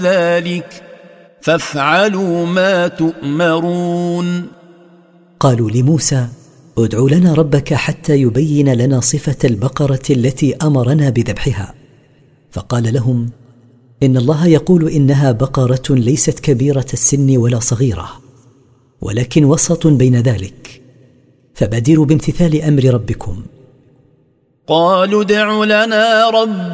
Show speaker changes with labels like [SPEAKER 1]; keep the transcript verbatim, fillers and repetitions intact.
[SPEAKER 1] ذلك فافعلوا ما تؤمرون.
[SPEAKER 2] قالوا لموسى: ادع لنا ربك حتى يبين لنا صفة البقرة التي أمرنا بذبحها. فقال لهم: إن الله يقول إنها بقرة ليست كبيرة السن ولا صغيرة، ولكن وسط بين ذلك، فبادروا بامتثال أمر ربكم.
[SPEAKER 1] قالوا ادع لنا ربك